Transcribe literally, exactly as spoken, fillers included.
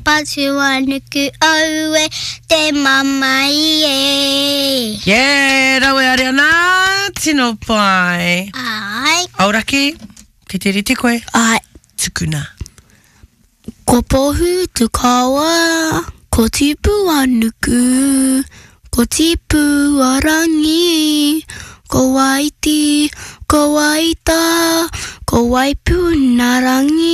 papasua nuku aue te mamai e. Yeah, rawe are ana, tino pai. Ai. Auraki, ke te rite koe. Ai. Tukuna. Ko pohu tu kawa, ko tipu anuku, ko tipu arangi, ko waiti, ko waita, ko waipu narangi.